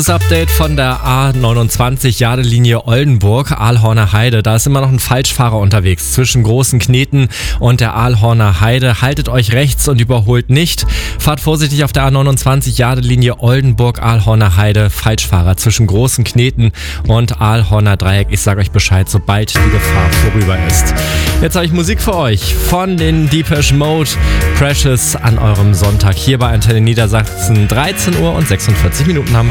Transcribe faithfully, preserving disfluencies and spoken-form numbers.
Das Update von der A neunundzwanzig Jadelinie Oldenburg, Aalhorner Heide. Da ist immer noch ein Falschfahrer unterwegs zwischen Großen Kneten und der Aalhorner Heide. Haltet euch rechts und überholt nicht. Fahrt vorsichtig auf der A neunundzwanzig Jadelinie Oldenburg, Aalhorner Heide. Falschfahrer zwischen Großen Kneten und Aalhorner Dreieck. Ich sage euch Bescheid, sobald die Gefahr vorüber ist. Jetzt habe ich Musik für euch von den Depeche Mode. Precious an eurem Sonntag hier bei Antenne Niedersachsen. dreizehn Uhr und sechsundvierzig Minuten haben wir.